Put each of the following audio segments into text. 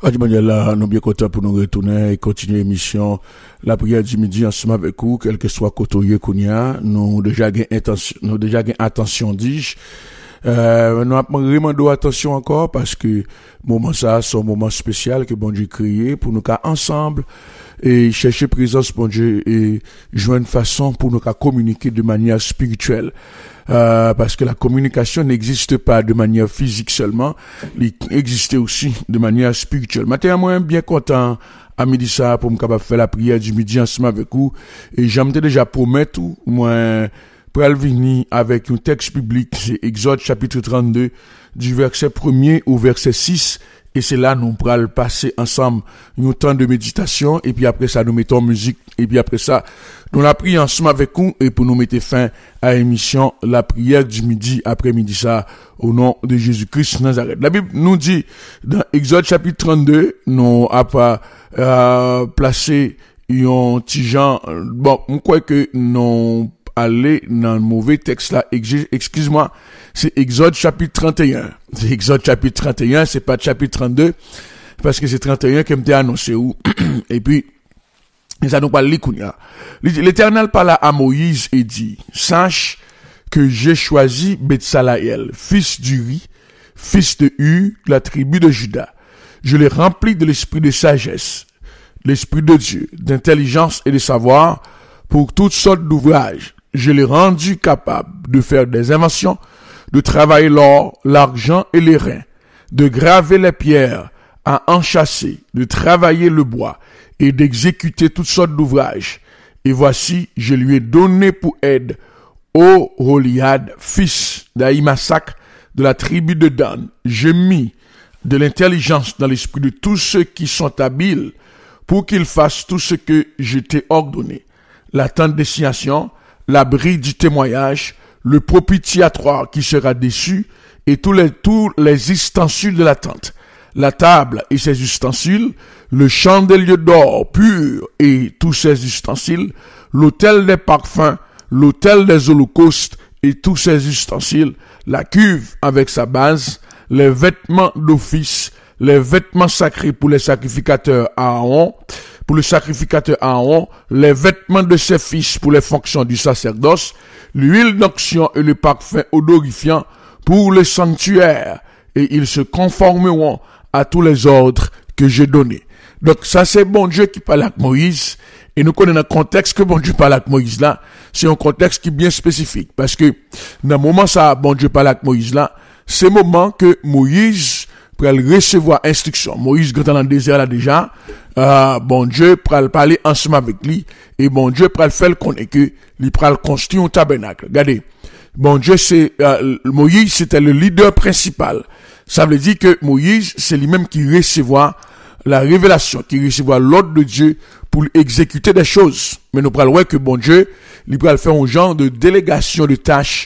Adi Manuel, là, nous bien contents pour nous retourner et continuer l'émission, la prière du midi ensemble avec vous, quel que soit côté Kounia, nous déjà gain attention, dis-je. Nous avons vraiment d'attention encore parce que moment ça, c'est un moment spécial que bon Dieu créé pour nous qu'à ensemble et chercher présence bon Dieu et jouer une façon pour nous qu'à communiquer de manière spirituelle. Parce que la communication n'existe pas de manière physique seulement, elle existe aussi de manière spirituelle. Maintenant, moi, bien content à midi ça pour me capable faire la prière du midi ensemble avec vous et j'aimerais déjà promettre moi pour venir avec un texte biblique, c'est Exode chapitre 32 du verset 1er au verset 6. Et c'est là, nous pourrons passer ensemble un temps de méditation, et puis après ça, nous mettons musique, et puis après ça, nous la prions ensemble avec vous, et pour nous mettre fin à l'émission, la prière du midi, après-midi ça, au nom de Jésus-Christ Nazareth. La Bible nous dit, dans Exode chapitre 32, nous avons placé un petit genre, bon, on croit que nous aller dans le mauvais texte là, excuse-moi, c'est Exode chapitre 31. C'est Exode chapitre 31, c'est pas chapitre 32, parce que c'est 31 qui m'était annoncé où. Et puis, ça nous parle l'Ikounia. L'Éternel parla à Moïse et dit, sache que j'ai choisi Betsalaël, fils d'Uri, fils de Hu, la tribu de Juda. Je l'ai rempli de l'esprit de sagesse, l'esprit de Dieu, d'intelligence et de savoir pour toutes sortes d'ouvrages. Je l'ai rendu capable de faire des inventions, de travailler l'or, l'argent et les reins, de graver les pierres, à enchâsser, de travailler le bois et d'exécuter toutes sortes d'ouvrages. Et voici, je lui ai donné pour aide Oholiab, fils d'Ahimasak, de la tribu de Dan. J'ai mis de l'intelligence dans l'esprit de tous ceux qui sont habiles pour qu'ils fassent tout ce que je t'ai ordonné. La tente des signations, l'abri du témoignage, le propitiatoire qui sera dessus, et tous les ustensiles de la tente, la table et ses ustensiles, le chandelier d'or pur et tous ses ustensiles, l'autel des parfums, l'autel des holocaustes et tous ses ustensiles, la cuve avec sa base, les vêtements d'office, les vêtements sacrés pour les sacrificateurs Aaron, les vêtements de ses fils pour les fonctions du sacerdoce, l'huile d'onction et le parfum odorifiant pour le sanctuaire, et ils se conformeront à tous les ordres que j'ai donnés. Donc ça c'est bon Dieu qui parle avec Moïse, et nous connaissons le contexte que bon Dieu parle avec Moïse là, c'est un contexte qui est bien spécifique, parce que dans le moment ça bon Dieu parle avec Moïse là, c'est le moment que Moïse pour recevoir instruction. Moïse, quand dans le désert là déjà, bon Dieu pour parler ensemble avec lui, et bon Dieu pour faire le connaître que lui pour construire un tabernacle. Regardez, bon Dieu c'est Moïse c'était le leader principal. Ça veut dire que Moïse c'est lui-même qui recevait la révélation, qui recevait l'ordre de Dieu pour exécuter des choses. Mais nous parlons que bon Dieu, lui pour faire un genre de délégation de tâches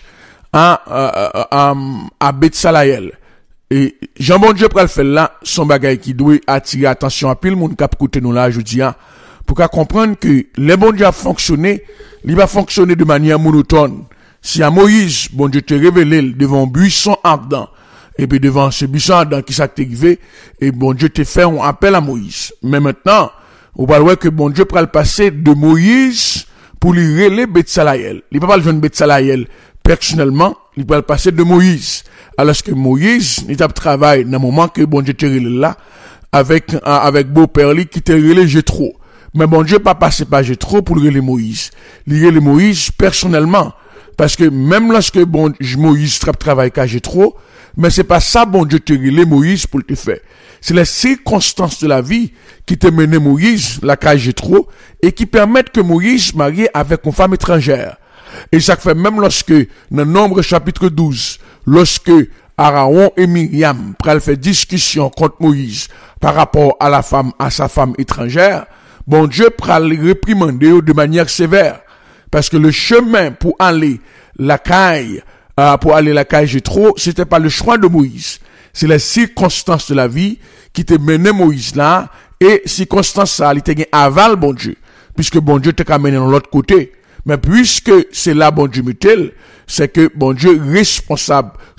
à Betsalaël. Et Jean bon Dieu pour le faire là, son bagage qui doit attirer attention à pile monde qui écoute nous là aujourd'hui pour qu'à comprendre que les bon Dieu a fonctionné, il va fonctionner de manière monotone. Si à Moïse, bon Dieu te révélé devant un buisson ardent, et puis devant ce buisson ardent qui s'est arrivé, et bon Dieu te fait un appel à Moïse. Mais maintenant, on va voir que bon Dieu pour le passer de Moïse pour lui relayer Betsalaël. Il va pas le joindre Betsalaël personnellement, il va le passer de Moïse. Alors que Moïse, il a travaillé dans le moment que bon Dieu te relève là, avec beau-père qui te relève Jéthro. Mais bon Dieu pas passé par Jéthro pour le relève Moïse. Il relève Moïse personnellement. Parce que même lorsque bon Moïse travaille avec Jéthro, mais c'est pas ça bon Dieu te relève Moïse pour te faire. C'est les circonstances de la vie qui te mènent Moïse, la cage Jéthro, et qui permettent que Moïse marie avec une femme étrangère. Et ça fait même lorsque, dans Nombre chapitre 12, lorsque Aaron et Myriam prennent fait discussion contre Moïse par rapport à sa femme étrangère, bon Dieu prend les réprimander de manière sévère. Parce que le chemin pour aller la caille Jéthro, c'était pas le choix de Moïse. C'est les circonstances de la vie qui te menaient Moïse là, et circonstances ça, il était aval bon Dieu. Puisque bon Dieu t'a mené de l'autre côté. Mais puisque c'est là bon Dieu metel, c'est que bon Dieu responsable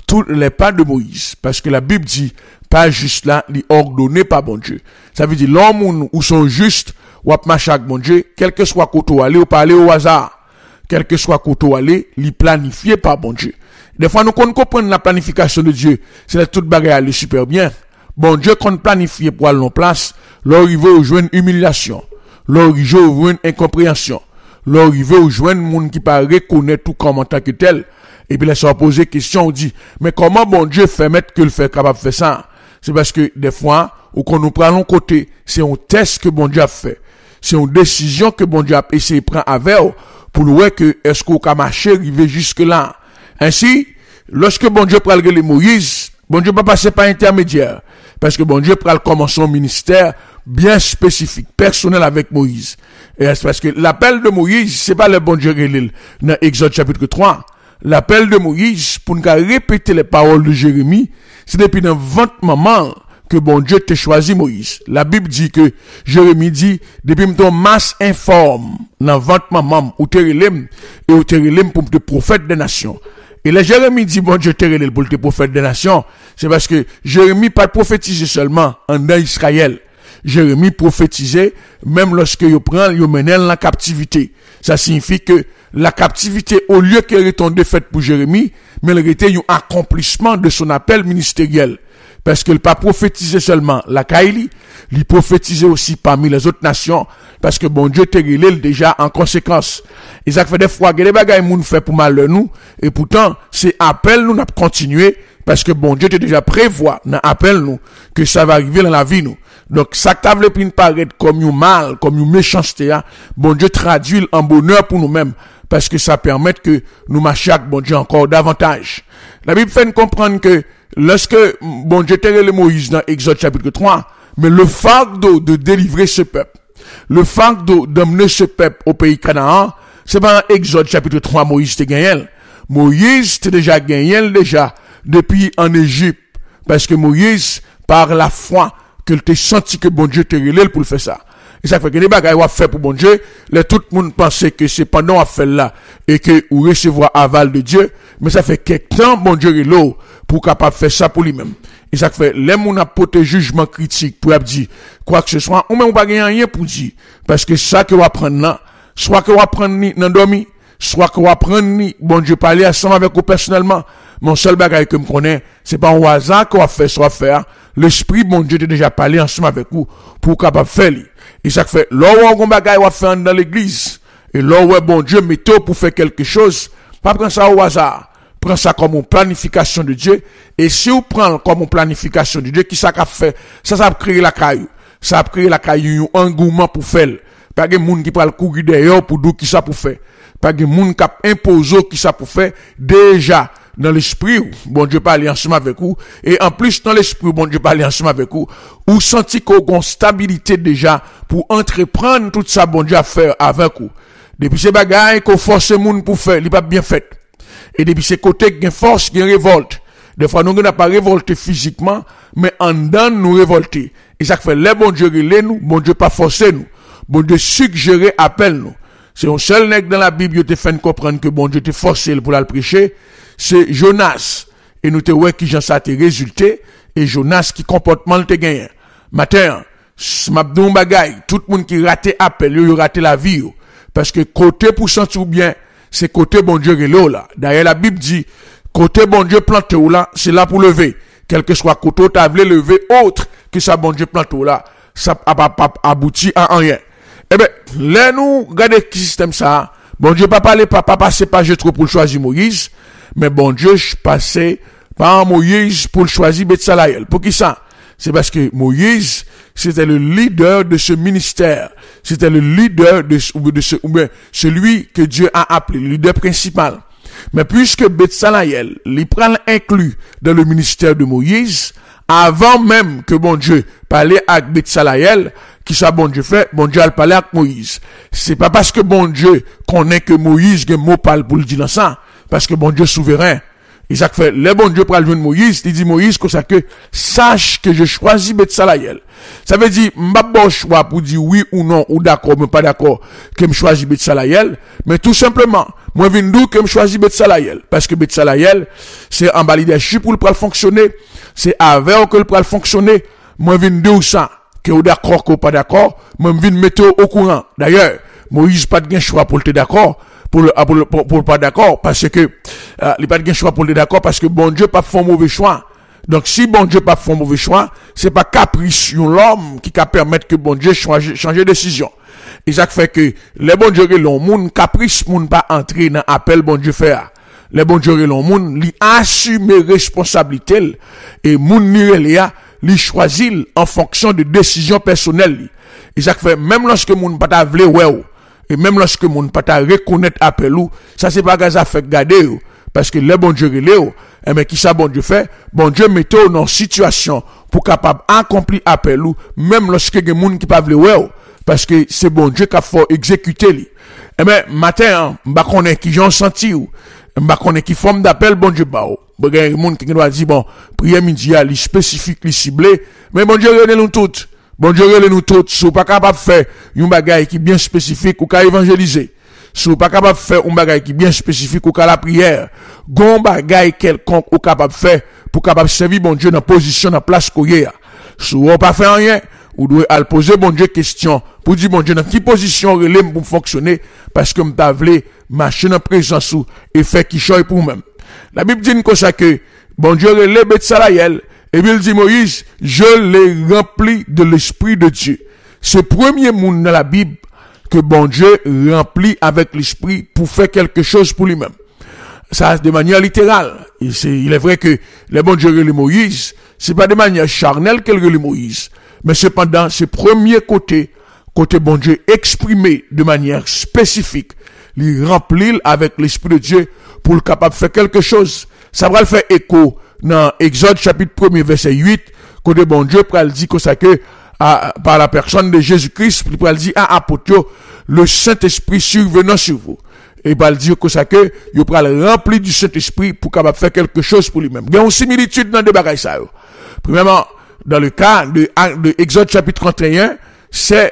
tous les pas de Moïse. Parce que la Bible dit, pas juste là, il ordonné par bon Dieu. Ça veut dire, l'homme ou sont justes, ou ap marcher avec bon Dieu, quel que soit côté aller ou pas aller au hasard. Quel que soit côté aller, il planifié par bon Dieu. Des fois, nous comprenons la planification de Dieu. C'est là toute bagarre aller super bien. Bon Dieu, qu'on planifie pour aller en place, là, il veut jouer une humiliation. Là, il veut jouer une incompréhension. Là, il veut jouer un monde qui pas reconnaître tout comme en tant que tel. Et puis là, ça va poser question, on dit, mais comment bon Dieu fait mettre que le fait capable de faire ça? C'est parce que des fois, ou qu'on nous prend l'autre côté, c'est un test que bon Dieu a fait. C'est une décision que bon Dieu a essayé de prendre avec pour le voir que est-ce qu'on a marché, arriver jusque là. Ainsi, lorsque bon Dieu prend les Moïse, bon Dieu pas passer par intermédiaire. Parce que bon Dieu prend commencer son ministère bien spécifique, personnel avec Moïse. Et c'est parce que l'appel de Moïse, c'est pas le bon Dieu relève dans Exode chapitre 3. L'appel de Moïse, pour nous répéter les paroles de Jérémie, c'est depuis dans 20 moments que bon Dieu t'a choisi Moïse. La Bible dit que Jérémie dit, depuis ton masse informe, dans 20 moments, ou t'es relève, et ou t'es relève pour te prophète des nations. Et là, Jérémie dit, bon Dieu t'es relève pour te prophète des nations. C'est parce que Jérémie pas prophétisé seulement en Israël. Jérémie prophétisait même lorsque il prend, il mène la captivité. Ça signifie que la captivité, au lieu qu'elle est en défaite pour Jérémie, mais elle était un accomplissement de son appel ministériel. Parce qu'il pas prophétisé seulement la Kaili, il prophétisait aussi parmi les autres nations, parce que bon Dieu te relève déjà en conséquence. Et ça fait des fois que les bagailles moun fait pour malheur nous, et pourtant, c'est appel nous n'a continué, parce que bon Dieu te déjà prévoit, n'a appel nous, que ça va arriver dans la vie nous. Donc, ça t'avait pris paraître comme un mal, comme une méchanceté, bon Dieu traduit en bonheur pour nous-mêmes, parce que ça permet que nous marchions avec bon Dieu encore davantage. La Bible fait nous comprendre que lorsque bon Dieu t'a relève Moïse dans Exode chapitre 3, mais le fardeau de délivrer ce peuple, le fardeau d'emmener ce peuple au pays Canaan, c'est pas dans Exode chapitre 3 Moïse t'a gagné. Moïse t'a déjà gagné depuis en Égypte, parce que Moïse, par la foi, qu'il t'a senti que bon Dieu t'a relève pour le faire ça. Et ça fait que les bagailles qu'on fait pour bon Dieu, tout le monde pensait que c'est pendant qu'on fait là, et que vous recevoir aval de Dieu, mais ça fait quelque temps bon Dieu est là, pour capable faire ça pour lui-même. Et ça fait, les gens ont porté jugement critique pour dire quoi que ce soit, ou même pas gagner rien pour dire. Parce que ça que vous apprenez là, soit que vous apprenez dans dormi, soit que vous apprenez, bon Dieu parler ensemble avec vous personnellement. Mon seul bagage que je connais, c'est pas un hasard qu'on va faire, soit faire. L'esprit, bon Dieu, t'a déjà parlé ensemble avec vous, pour capable faire. Et ça fait, là où on bagage va faire dans l'église, et là où bon Dieu mettez pour faire quelque chose, pas prendre ça au hasard. Prends ça comme une planification de Dieu. Et si vous prenez comme une planification de Dieu, qui ça a fait? Ça a créé la caillou. Ça a créé la caillou, un engouement pour faire. Pas de monde qui parle courir derrière pour dire qui ça pour faire. Pas de monde qui impose qui ça pour faire. Déjà, dans l'esprit, bon Dieu parle ensemble avec vous. Et en plus, dans l'esprit, bon Dieu parle ensemble avec vous. Ou senti qu'on a une stabilité déjà pour entreprendre tout ça, bon Dieu a fait avec vous. Depuis ces bagailles qu'on force le monde pour faire, il n'est pas bien fait. Et depuis ces côtés, il y a une force, il y a une révolte. Des fois, nous n'avons pas révolté physiquement, mais en dedans, nous révolter. Et ça fait, les bon Dieu relais nous, bon Dieu pas forcer nous. Bon Dieu suggérer, appelle nous. C'est un seul nègre dans la Bible, qui te fait comprendre que bon Dieu te forcé pour la prêcher. C'est Jonas. Et nous te voyons qui j'en ça te résulté. Et Jonas qui comportement te gagné. Matin, m'abdou bagay, tout le monde qui raté appel, il raté la vie. Parce que côté pour sentir bien, c'est côté bon Dieu relais là. D'ailleurs, la Bible dit, côté bon Dieu planté là, c'est là pour lever. Quel que soit côté, t'as voulu lever autre que ça bon Dieu planté là. Ça aboutit à rien. Eh ben, là, nous, regardez qui système ça. Bon Dieu, pas passer par Jétro pour choisir Moïse, mais bon Dieu, passé par Moïse pour choisir Betsalahel. Pour qui ça? C'est parce que Moïse, c'était le leader de ce ministère. C'était le leader celui que Dieu a appelé, le leader principal. Mais puisque Betsalahel, il prend inclus dans le ministère de Moïse, avant même que bon Dieu parlait avec Betsalahel, qui ça bon Dieu fait, bon Dieu a parlé avec Moïse. C'est pas parce que bon Dieu connaît que Moïse, que mot parle pour le dire dans ça, parce que bon Dieu souverain. Isaac fait, le bon Dieu pral joindre Moïse, il dit Moïse, comme ça que, sache que je choisis Betsalayel. Ça veut dire, m'ba bon choix pour dire oui ou non, ou d'accord, mais pas d'accord, que me choisis Betsalayel, mais tout simplement, moi vinn d'où que me choisis Betsalayel. Parce que Betsalayel, c'est en bas leadership pour le pral fonctionner, c'est avec que le pral fonctionner, moi vinn d'où ça, que ou d'accord, que ou pas d'accord, moi vinn mettre au courant. D'ailleurs, Moïse pas de choix pour le d'accord, pour pas d'accord, parce que il pas de choix pour le d'accord, parce que bon Dieu pas fait un mauvais choix. Donc si bon Dieu pas fait un mauvais choix, c'est pas caprice l'homme qui va permettre que bon Dieu change décision. Et ça fait que les bon Dieu l'ont moun caprice moun pas entrer dans appel bon Dieu faire. Les bon Dieu l'ont moun li assumer responsabilité et moun li choisir en fonction de décision personnelle. Et ça fait même lorsque moun pas ta vle ouais. Et même lorsque moun pas ta reconnaître appel ou, ça c'est pas gaz à faire garder ou, parce que les bon Dieu relève, et mais qui ça bon Dieu fait? Bon Dieu mette ou dans situation pour capable accomplir appel ou, même lorsque gen moun qui pas vle ouais, parce que c'est bon Dieu qui a faut exécuter li. Et mais matin, m'ba connaît qui j'en senti ou, m'ba connaît qui forme d'appel bon Dieu ba ou. Bon gen moun qui doit dire bon, prière midi a li spécifique, li ciblé, mais bon Dieu relève nous toutes. Bon Dieu relève nous tous, si vous pas capable de faire un bagage qui est bien spécifique ou qu'à évangéliser, si vous pas capable de faire un bagage qui est bien spécifique ou qu'à la prière, gon bagage quelconque ou capable de faire pour capable servir bon Dieu dans position, dans place qu'on y a. Si vous pas fait rien, vous devez aller poser bon Dieu question pour dire bon Dieu dans quelle position relève pour fonctionner parce que m'ta vle marcher dans présence ou et faire qui choy pour même. La Bible dit comme ça que bon Dieu relève Betsalayel. Et puis il dit Moïse, je l'ai rempli de l'Esprit de Dieu. Ce premier monde dans la Bible que bon Dieu remplit avec l'Esprit pour faire quelque chose pour lui-même. Ça, de manière littérale. Il est vrai que les bon Dieu relève Moïse, c'est pas de manière charnelle qu'elle relève Moïse. Mais cependant, ce premier côté bon Dieu exprimé de manière spécifique, il remplit avec l'Esprit de Dieu pour le capable de faire quelque chose. Ça va le faire écho dans Exode chapitre 1 verset 8, côté bon Dieu pral dit que ça que par la personne de Jésus-Christ, il pral dit à apôtre le Saint-Esprit survenant sur vous. Et il pral dire que ça que il pral rempli du Saint-Esprit pour capable faire quelque chose pour lui-même. Il y a une similitude dans deux bagages ça. Premièrement, dans le cas de Exode chapitre 31, c'est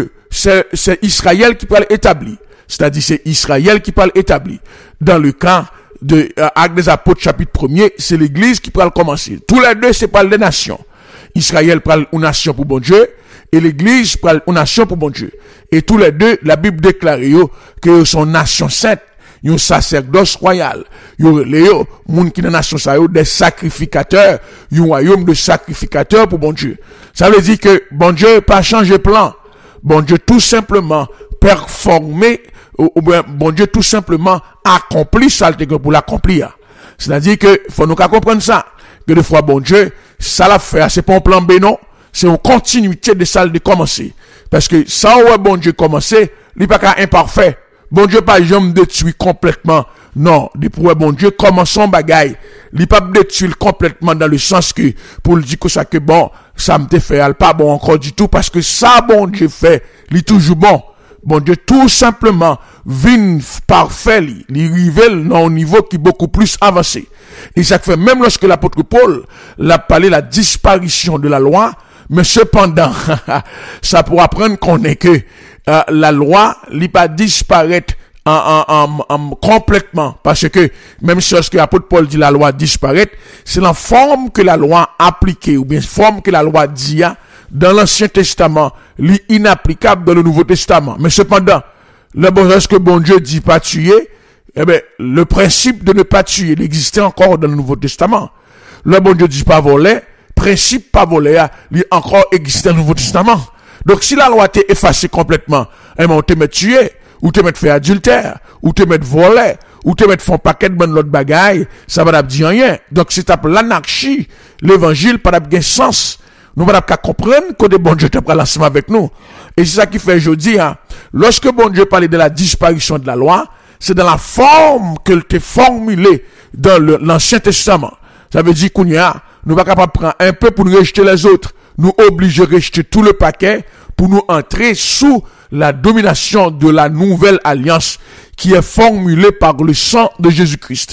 Israël qui pral établi. C'est-à-dire c'est Israël qui pral établi. Dans le cas de Actes des Apôtres chapitre 1er, c'est l'église qui peut commencer. Tous les deux, c'est pas les nations. Israël prend une nation pour bon Dieu, et l'église prend une nation pour bon Dieu. Et tous les deux, la Bible déclare que sont nation sainte, un sacerdoce royal. Les moun qui dans nation ça des sacrificateurs, un royaume de sacrificateurs pour bon Dieu. Ça veut dire que bon Dieu pas changer plan. Bon Dieu tout simplement performer ou bien bon Dieu tout simplement accomplit ça pour l'accomplir. C'est-à-dire que faut nous comprendre ça que des fois bon Dieu ça l'a fait, c'est pas un plan B non, c'est une continuité de ça de commencer parce que ça ouais bon Dieu commencer, il pas imparfait. Bon Dieu pas jamais détruit complètement. Non, depuis bon Dieu commence son bagaille, il pas détruire complètement dans le sens que pour le dire que ça que bon, ça me fait pas bon encore du tout parce que ça bon Dieu fait, il est toujours bon. Bon Dieu tout simplement vient parfait, il révèle dans un niveau qui est beaucoup plus avancé. Et ça fait même lorsque l'apôtre Paul l'a parlé de la disparition de la loi, mais cependant, ça pour apprendre qu'on est que la loi n'est pas disparaître complètement, parce que même si lorsque l'apôtre Paul dit la loi disparaître, c'est la forme que la loi appliquée ou bien forme que la loi dit dans l'Ancien Testament, l'inapplicable dans le Nouveau Testament. Mais cependant, lorsque bon Dieu dit pas tuer, eh ben, le principe de ne pas tuer, il existait encore dans le Nouveau Testament. Le bon Dieu dit pas voler, principe pas voler, il encore existait dans le Nouveau Testament. Donc, si la loi t'est effacée complètement, eh ben, on te met tuer, ou te met faire adultère, ou te met voler, ou te met faire un paquet de bonnes l'autre bagaille, ça va pas dire rien. Donc, c'est l'anarchie, l'évangile, pas de sens. Nous ne pouvons pas comprendre que de bon Dieu te prend ensemble avec nous. Et c'est ça qui fait aujourd'hui, lorsque bon Dieu parlait de la disparition de la loi, c'est dans la forme qu'elle t'est formulée dans l'Ancien Testament. Ça veut dire qu'on y a, nous ne pouvons pas prendre un peu pour nous rejeter les autres. Nous obliger à rejeter tout le paquet pour nous entrer sous la domination de la nouvelle alliance qui est formulée par le sang de Jésus-Christ.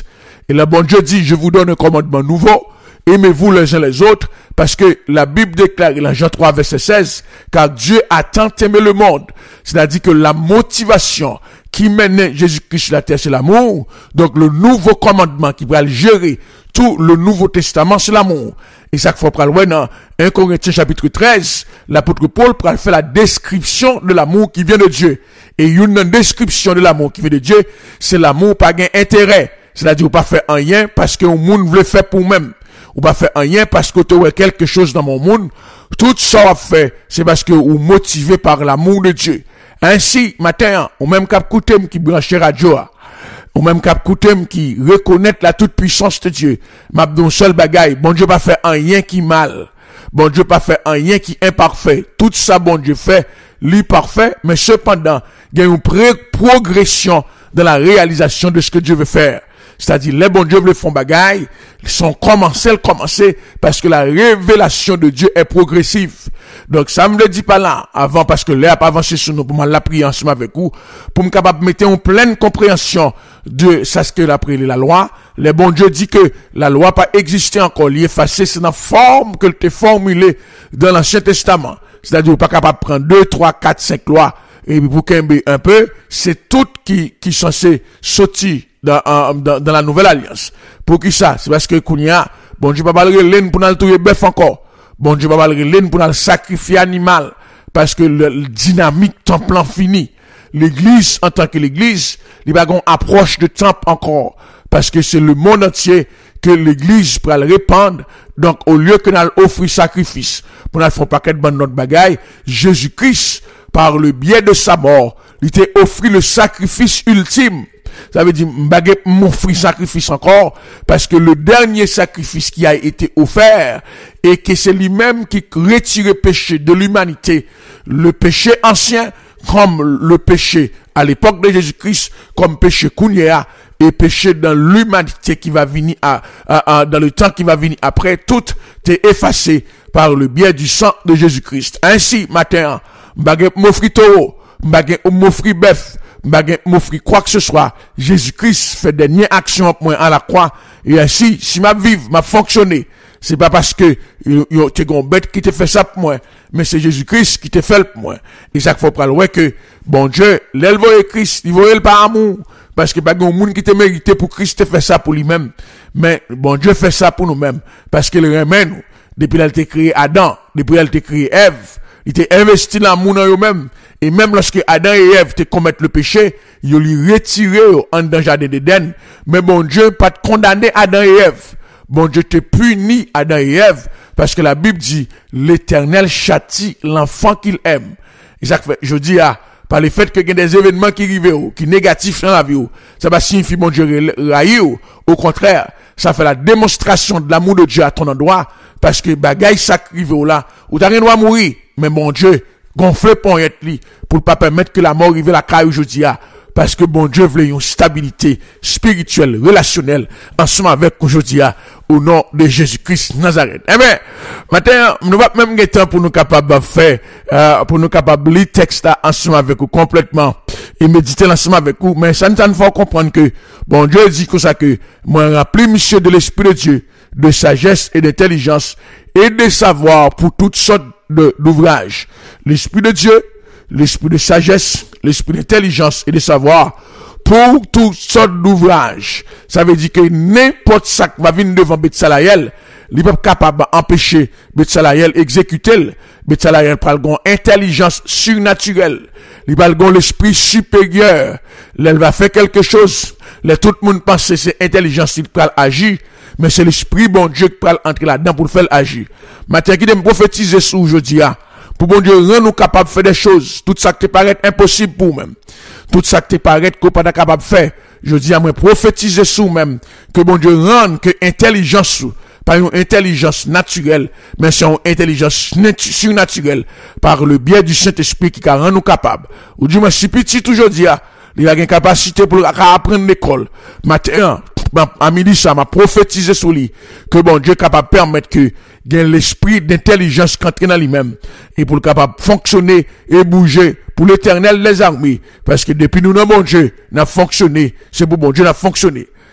Et le bon Dieu dit, je vous donne un commandement nouveau, aimez-vous les uns les autres, parce que la Bible déclare, dans Jean 3, verset 16, car Dieu a tant aimé le monde. C'est-à-dire que la motivation qui menait Jésus-Christ sur la terre, c'est l'amour. Donc le nouveau commandement qui va gérer tout le Nouveau Testament, c'est l'amour. Et ça qu'il faut prendre dans 1 Corinthiens chapitre 13, l'apôtre Paul va faire la description de l'amour qui vient de Dieu. Et une description de l'amour qui vient de Dieu, c'est l'amour pas gain intérêt. C'est-à-dire, ou pas faire rien parce que le monde veut faire pour même. Ou pas faire rien parce que tu as quelque chose dans mon monde. Tout ça on fait, c'est parce que vous motivé par l'amour de Dieu. Ainsi, matin, ou même cap Koutem qui branche radio, ou même cap Koutem qui reconnaît la toute puissance de Dieu. M'abdon seul bagaille, bon Dieu pas fait rien qui mal. Bon Dieu pas fait rien qui imparfait. Tout ça bon Dieu fait, l'imparfait, mais cependant, il y a une progression dans la réalisation de ce que Dieu veut faire. C'est-à-dire, les bons dieux le font bagaille, ils sont commencés parce que la révélation de Dieu est progressive. Donc, ça me le dit pas là, avant, parce que l'air a pas avancé sur nous, pour moi, la prière ensemble avec vous, pour me capable de mettre en pleine compréhension de ça, ce que l'après la loi. Les bons dieux dit que la loi pas existé encore, il est effacé, c'est dans la forme que t'es formulée dans l'Ancien Testament. C'est-à-dire, pas capable de prendre 2, 3, 4, 5 lois, et pour qu'un peu, c'est tout qui censé sortir dans la nouvelle alliance. Pour qui ça? C'est parce que Kounia, bon Dieu pas parler laine pour nous tuer bœuf encore. Bon Dieu pas parler laine pour nous sacrifier animal. Parce que le dynamique temple fini. L'église, en tant que l'église, il va avoir une approche de temple encore. Parce que c'est le monde entier que l'église pourra le répandre. Donc, au lieu que nous offrir sacrifice, pour nous faire un paquet de bonnes notre bagaille, Jésus-Christ, par le biais de sa mort, il t'a offert le sacrifice ultime. Ça veut dire, m'bagay m'offrir sacrifice encore, parce que le dernier sacrifice qui a été offert, et que c'est lui-même qui retire le péché de l'humanité, le péché ancien, comme le péché à l'époque de Jésus-Christ, comme péché Kounia, et péché dans l'humanité qui va venir dans le temps qui va venir après, tout est effacé par le biais du sang de Jésus-Christ. Ainsi, matin, m'bagay m'offrir taureau, m'bagay m'offrir bœuf, m'offrir quoi que ce soit. Jésus-Christ fait dernière action pour moi à la croix. Et ainsi, si ma vive, m'a fonctionné, c'est pas parce que t'es une bête qui te fait ça pour moi, mais c'est Jésus-Christ qui te fait pour moi. Et ça qu'il faut prendre, ouais, que, bon Dieu, l'éleveur Christ, il voit par amour, parce que pas de monde qui te mérité pour Christ te fait ça pour lui-même. Mais, bon Dieu fait ça pour nous-mêmes, parce qu'il remet nous. Depuis qu'il a créé Adam, depuis qu'il a créé Ève, il t'a investi l'amour dans eux-mêmes. Et même lorsque Adam et Ève te commettent le péché, ils lui retiré en dans le jardin d'Éden. Mais bon Dieu pas te condamner Adam et Ève. Bon Dieu te punit Adam et Ève, parce que la Bible dit, l'Éternel châtie l'enfant qu'il aime. Et ça fait, je dis, par le fait que il y a des événements qui arrivent, qui négatifs dans la vie, ça va signifier bon Dieu railler. Au contraire, ça fait la démonstration de l'amour de Dieu à ton endroit, parce que bagaille s'arrive là, où t'as rien droit à mourir, mais mon Dieu, gonfle pour être li, pour pas permettre que la mort arrive à la caille aujourd'hui, parce que bon Dieu voulait une stabilité spirituelle, relationnelle, ensemble avec aujourd'hui, au nom de Jésus-Christ Nazareth. Eh bien, maintenant, nous va même get temps pour nous capables de faire, pour nous capables de lire texte ensemble avec vous complètement, et méditer ensemble avec vous, mais ça nous faut comprendre que, bon Dieu dit comme ça que, moi, rempli monsieur de l'Esprit de Dieu, de sagesse et d'intelligence, et de savoir pour toutes sortes d'ouvrages. L'Esprit de Dieu, l'Esprit de sagesse, l'Esprit d'intelligence et de savoir pour toutes sortes d'ouvrages. Ça veut dire que n'importe ça qui va venir devant Bethsalayel, il n'est pas capable d'empêcher Bethsalayel exécuter. Bethsalayel parle d'une intelligence surnaturelle. Il parle d'un l'esprit supérieur. Elle va faire quelque chose. Tout le monde pense que c'est intelligence qui peut agir. Mais c'est l'esprit bon Dieu qui peut entrer là-dedans pour le faire agir. Maintenant, qui me prophétiser sur aujourd'hui, pour bon Dieu rendre nous capables de faire des choses, tout ça qui te paraît impossible pour nous-mêmes, tout ça qui te paraît qu'on pas capable de faire, je dis à moi prophétiser sur nous-mêmes, que bon Dieu rende que intelligence, pas une intelligence naturelle, mais c'est une intelligence surnaturelle, par le biais du Saint-Esprit qui rend nous capables. Ou du moins, si petit aujourd'hui, il a une capacité pour apprendre l'école. Maintenant, à midi, ça m'a prophétisé sur lui, que bon Dieu est capable de permettre que, gagne l'esprit d'intelligence qui entre dans lui-même, et pour le capable de fonctionner et bouger pour l'Éternel les armées, parce que depuis nous, non, bon Dieu, n'a fonctionné, c'est pour bon Dieu n'a fonctionné.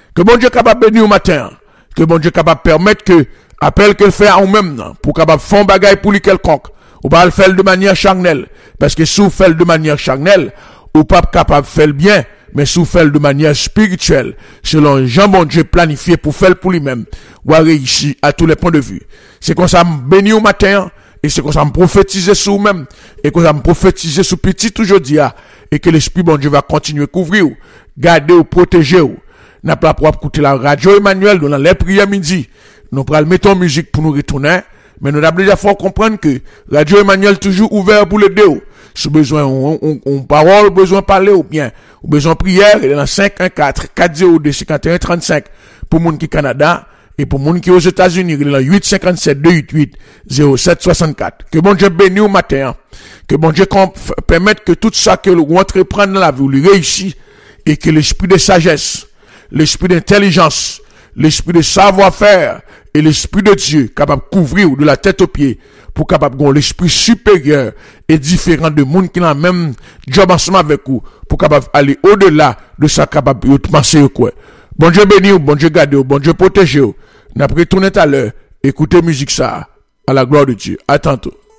Que bon Dieu capable bénir au matin. Que bon Dieu capable permettre que appel que fait à nous-mêmes pour capable faire un bagage pour lui quelconque. Ou pas le faire de manière charnelle. Parce que si vous faites de manière charnelle, ou pas capable de faire le bien, mais si vous faites de manière spirituelle, selon Jean bon Dieu planifié pour faire pour lui-même, ou a réussi à tous les points de vue. C'est comme ça me bénir au matin, et c'est comme ça me prophétiser sur vous-même, et comme ça me prophétiser sur petit aujourd'hui, et que l'Esprit bon Dieu va continuer à couvrir, garder ou protéger. N'a pas pour écouter la radio Emmanuel, dans les prières midi, nous prenons mettre en musique pour nous retourner, mais nous avons déjà faut comprendre que Radio Emmanuel toujours ouvert pour les deux. Si besoin on parole, besoin parler ou bien, ou besoin prière, il est dans 514 402 51 35 pour moun qui Canada et pour moun qui aux États-Unis, il est dans 857 288 07 64. Que bon Dieu bénisse au matin. Que bon Dieu permette que tout ça que vous entreprendre dans la vie, vous réussisse et que l'esprit de sagesse, l'esprit d'intelligence, l'esprit de savoir-faire et l'esprit de Dieu capable de couvrir de la tête aux pieds pour capable de l'esprit supérieur et différent de monde qui a même job ensemble avec vous pour capable aller au-delà de ça capable de penser quoi. Bon Dieu béni, bon Dieu garde, bon Dieu protège. N'a retourné tout à l'heure, écoutez musique ça à la gloire de Dieu. À tantôt.